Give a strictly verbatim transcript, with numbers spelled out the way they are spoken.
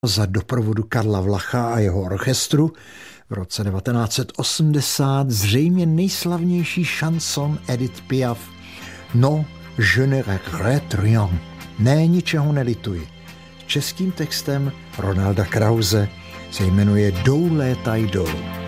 za doprovodu Karla Vlacha a jeho orchestru v roce devatenáct set osmdesát zřejmě nejslavnější šanson Edith Piaf No, je ne regrette rien. Ne, ničeho nelituji. Českým textem Ronalda Krause se jmenuje Jdou létaj jdou.